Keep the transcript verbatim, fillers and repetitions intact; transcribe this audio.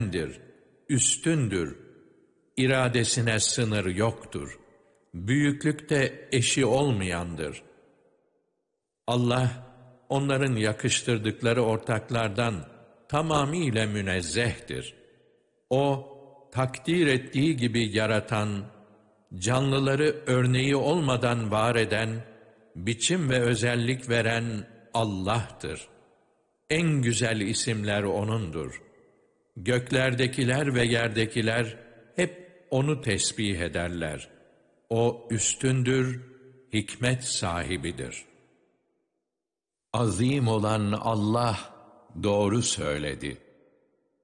üstündür. İradesine sınır yoktur. Büyüklükte eşi olmayandır. Allah, onların yakıştırdıkları ortaklardan tamamiyle münezzehtir. O, takdir ettiği gibi yaratan, canlıları örneği olmadan var eden, biçim ve özellik veren Allah'tır. En güzel isimler O'nundur. Göklerdekiler ve yerdekiler hep O'nu tesbih ederler. O üstündür, hikmet sahibidir. Azim olan Allah doğru söyledi.